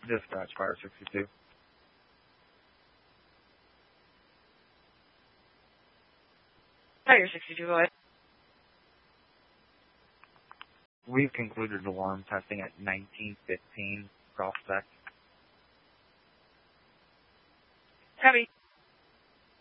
Dispatch, Fire 62. Fire 62, go ahead. We've concluded alarm testing at 19:15.